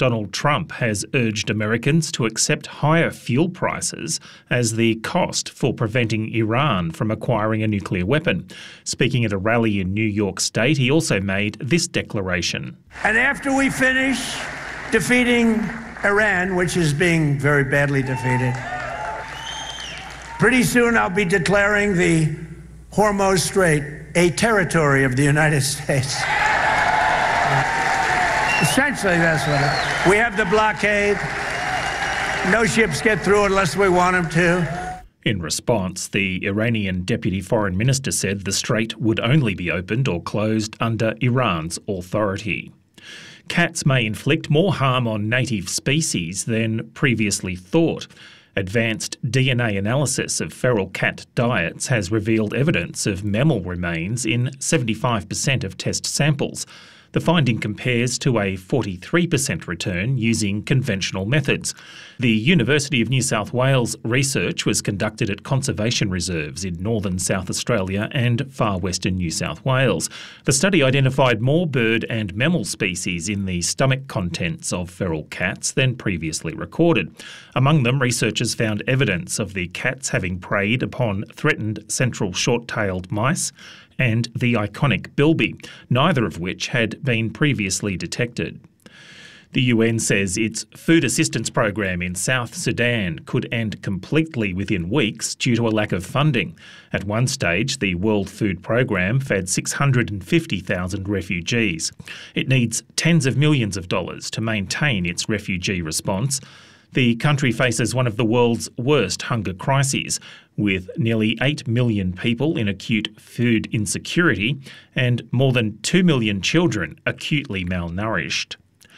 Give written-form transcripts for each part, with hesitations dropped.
Donald Trump has urged Americans to accept higher fuel prices as the cost for preventing Iran from acquiring a nuclear weapon. Speaking at a rally in New York State, he also made this declaration. And after we finish defeating Iran, which is being very badly defeated, pretty soon I'll be declaring the Hormuz Strait a territory of the United States. Essentially, that's what it is. We have the blockade. No ships get through unless we want them to. In response, the Iranian Deputy Foreign Minister said the strait would only be opened or closed under Iran's authority. Cats may inflict more harm on native species than previously thought. Advanced DNA analysis of feral cat diets has revealed evidence of mammal remains in 75% of test samples. The finding compares to a 43% return using conventional methods. The University of New South Wales research was conducted at conservation reserves in northern South Australia and far western New South Wales. The study identified more bird and mammal species in the stomach contents of feral cats than previously recorded. Among them, researchers found evidence of the cats having preyed upon threatened central short-tailed mice and the iconic bilby, neither of which had been previously detected. The UN says its food assistance program in South Sudan could end completely within weeks due to a lack of funding. At one stage, the World Food Programme fed 650,000 refugees. It needs tens of millions of dollars to maintain its refugee response. The country faces one of the world's worst hunger crises, with nearly 8 million people in acute food insecurity and more than 2 million children acutely malnourished.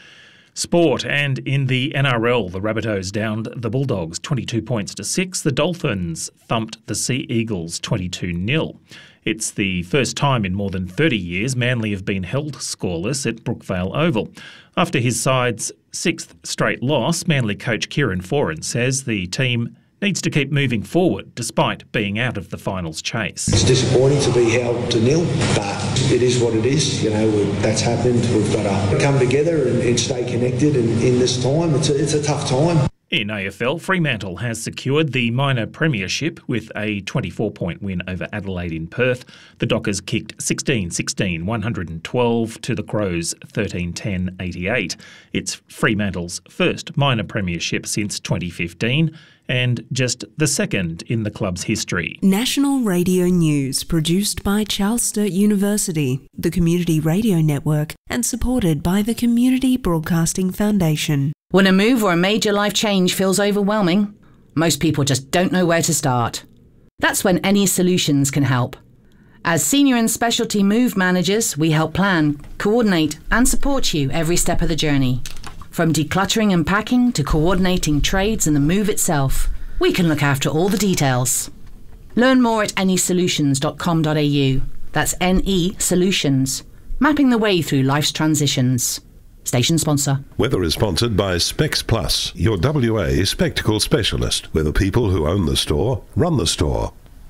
Sport, and in the NRL, the Rabbitohs downed the Bulldogs 22 points to 6. The Dolphins thumped the Sea Eagles 22-0. It's the first time in more than 30 years Manly have been held scoreless at Brookvale Oval. After his side's sixth straight loss, Manly coach Kieran Foran says the team needs to keep moving forward despite being out of the finals chase. It's disappointing to be held to 0, but it is what it is. You know, that's happened. We've got to come together and stay connected. And in this time, it's a tough time. In AFL, Fremantle has secured the minor premiership with a 24-point win over Adelaide in Perth. The Dockers kicked 16-16, 112 to the Crows 13-10, 88. It's Fremantle's first minor premiership since 2015 and just the second in the club's history. National Radio News, produced by Charles Sturt University, the Community Radio Network, and supported by the Community Broadcasting Foundation. When a move or a major life change feels overwhelming, most people just don't know where to start. That's when Any Solutions can help. As senior and specialty move managers, we help plan, coordinate, and support you every step of the journey. From decluttering and packing to coordinating trades and the move itself, we can look after all the details. Learn more at anysolutions.com.au. That's NE Solutions, mapping the way through life's transitions. Station sponsor. Weather is sponsored by Specs Plus, your WA spectacle specialist, where the people who own the store run the store.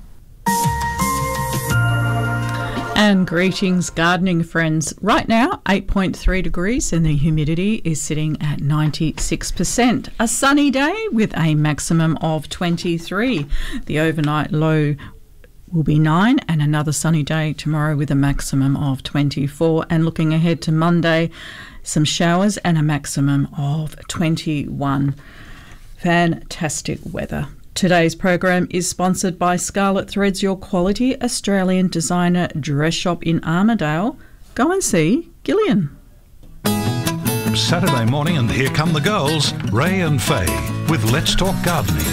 And greetings, gardening friends. Right now, 8.3 degrees and the humidity is sitting at 96%. A sunny day with a maximum of 23. The overnight low will be 9 and another sunny day tomorrow with a maximum of 24. And looking ahead to Monday, some showers and a maximum of 21. Fantastic weather. Today's program is sponsored by Scarlet Threads, your quality Australian designer dress shop in Armidale. Go and see Gillian. Saturday morning, and here come the girls, Ray and Faye, with Let's Talk Gardening.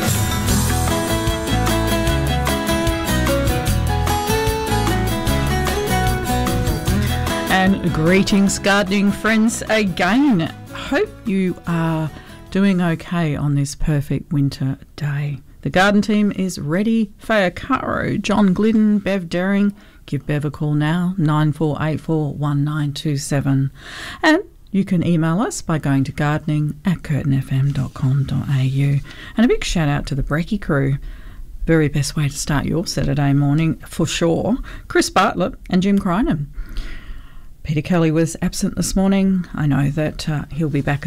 And greetings, gardening friends, again. Hope you are doing okay on this perfect winter day. The garden team is ready. Faye Caro, John Glidden, Bev Dering. Give Bev a call now, 94841927. And you can email us by going to gardening@curtinfm.com.au. And a big shout out to the Brekkie crew. Very best way to start your Saturday morning for sure. Chris Bartlett and Jim Crinan. Peter Kelly was absent this morning. I know that he'll be back